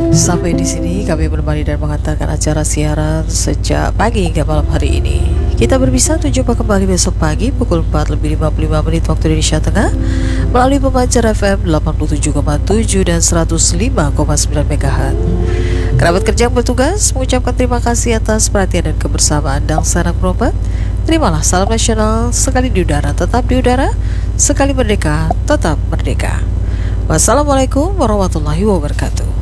Sampai di sini kami menemani dan mengantarkan acara siaran sejak pagi hingga malam hari ini. Kita berpisah untuk jumpa kembali besok pagi pukul 4:55 waktu Indonesia Tengah melalui pemancar FM 87,7 dan 105,9 MHz. Kerabat kerja yang bertugas mengucapkan terima kasih atas perhatian dan kebersamaan dan sanak merobat. Terimalah salam nasional, sekali di udara tetap di udara, sekali merdeka tetap merdeka. Wassalamualaikum warahmatullahi wabarakatuh.